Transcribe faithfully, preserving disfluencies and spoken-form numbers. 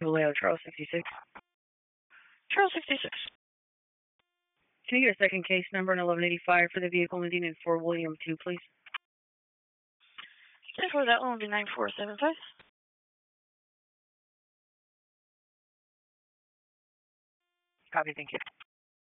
Vallejo, Charles sixty-six. Charles sixty-six. Can you get a second case number and eleven eighty-five for the vehicle ending in Fort William two, please? And for that one will be nine four seven five. Copy, thank you.